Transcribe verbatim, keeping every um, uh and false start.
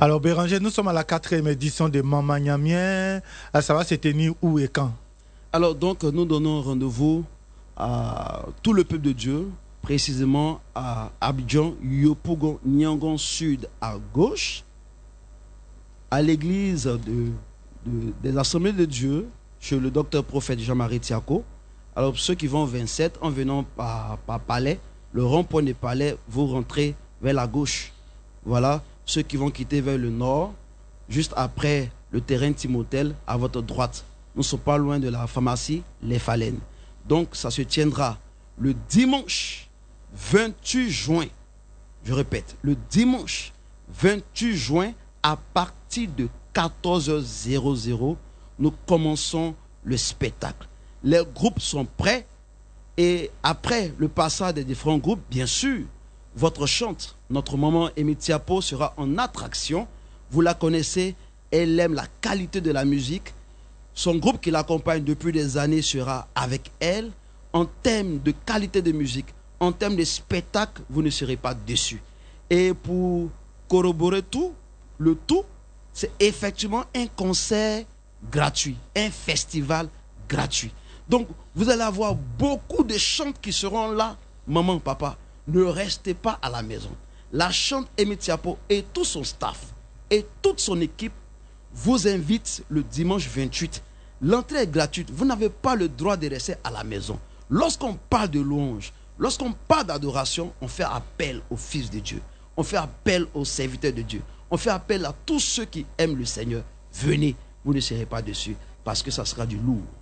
Alors Béranger, nous sommes à la quatrième édition de Mama Nyamien. Ça va se tenir où et quand? Alors donc nous donnons rendez-vous à tout le peuple de Dieu, précisément à Abidjan, Yopougon, Niangon Sud à gauche, à l'église de, de, des Assemblées de Dieu, chez le docteur prophète Jean-Marie Tiako. Alors ceux qui vont au vingt-sept, en venant par, par Palais, le rond-point des Palais, vous rentrez vers la gauche. Voilà, ceux qui vont quitter vers le nord, juste après le terrain Timothée, à votre droite. Nous ne sommes pas loin de la pharmacie Les Falaines. Donc ça se tiendra le dimanche vingt-huit juin. Je répète, le dimanche vingt-huit juin à partir de quatorze heures, nous commençons le spectacle. Les groupes sont prêts et après le passage des différents groupes, bien sûr, votre chante, notre maman Amy Tiapo sera en attraction. Vous la connaissez, elle aime la qualité de la musique. Son groupe qui l'accompagne depuis des années sera avec elle. En termes de qualité de musique, en termes de spectacle, vous ne serez pas déçus. Et pour corroborer tout, le tout, c'est effectivement un concert gratuit, un festival gratuit. Donc, vous allez avoir beaucoup de chantes qui seront là. Maman, papa, ne restez pas à la maison. La chante Amy Tiapo et tout son staff et toute son équipe vous invitent le dimanche vingt-huit. L'entrée est gratuite. Vous n'avez pas le droit de rester à la maison. Lorsqu'on parle de louange, lorsqu'on parle d'adoration, on fait appel au Fils de Dieu. On fait appel aux serviteurs de Dieu. On fait appel à tous ceux qui aiment le Seigneur. Venez, vous ne serez pas déçus parce que ça sera du lourd.